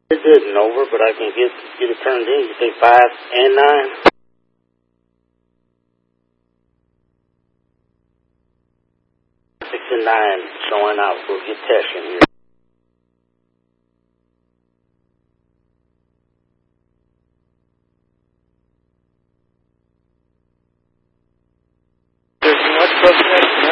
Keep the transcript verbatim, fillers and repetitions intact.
It isn't over, but I can get get it turned in. You say five and nine? Six and nine showing out. We'll get Tesh in here. What's up,